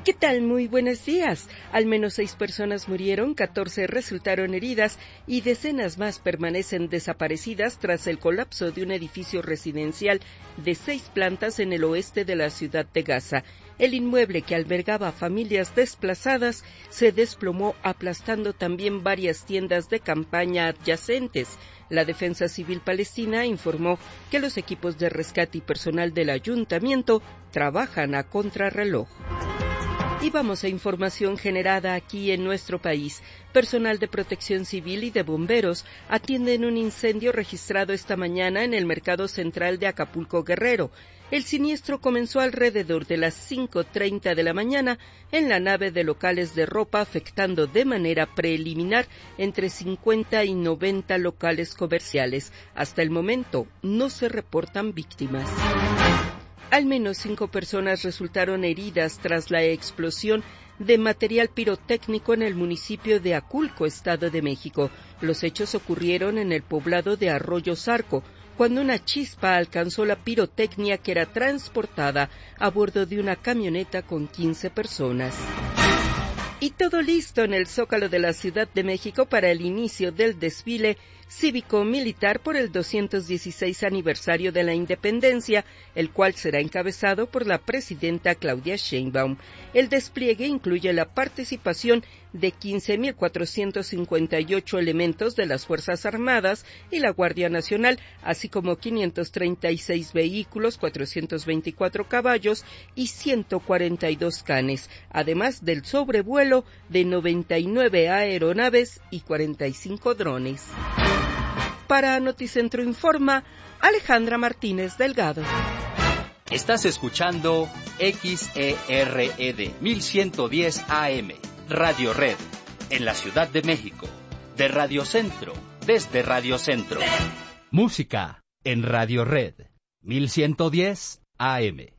¿Qué tal? Muy buenos días. Al menos 6 personas murieron, 14 resultaron heridas y decenas más permanecen desaparecidas tras el colapso de un edificio residencial de 6 plantas en el oeste de la ciudad de Gaza. El inmueble que albergaba a familias desplazadas se desplomó, aplastando también varias tiendas de campaña adyacentes. La Defensa Civil Palestina informó que los equipos de rescate y personal del ayuntamiento trabajan a contrarreloj. Y vamos a información generada aquí en nuestro país. Personal de protección civil y de bomberos atienden un incendio registrado esta mañana en el mercado central de Acapulco, Guerrero. El siniestro comenzó alrededor de las 5:30 de la mañana en la nave de locales de ropa, afectando de manera preliminar entre 50 y 90 locales comerciales. Hasta el momento no se reportan víctimas. Al menos 5 personas resultaron heridas tras la explosión de material pirotécnico en el municipio de Aculco, Estado de México. Los hechos ocurrieron en el poblado de Arroyo Zarco, cuando una chispa alcanzó la pirotecnia que era transportada a bordo de una camioneta con 15 personas. Y todo listo en el Zócalo de la Ciudad de México para el inicio del desfile cívico-militar por el 216 aniversario de la independencia, el cual será encabezado por la presidenta Claudia Sheinbaum. El despliegue incluye la participación de 15,458 elementos de las Fuerzas Armadas y la Guardia Nacional, así como 536 vehículos, 424 caballos y 142 canes, además del sobrevuelo de 99 aeronaves y 45 drones. Para Noticentro Informa, Alejandra Martínez Delgado. Estás escuchando XERED 1110 AM, Radio Red, en la Ciudad de México, de Radio Centro, desde Radio Centro. Música en Radio Red 1110 AM.